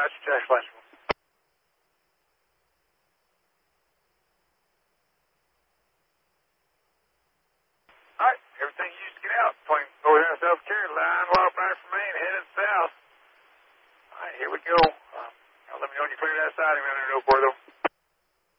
Master Jack Flashman. All right, everything used to get out. Plane over there in South Carolina, wild back from Maine, headed south. All right, here we go. Let me know when you clear that siding around there, though, boy, though.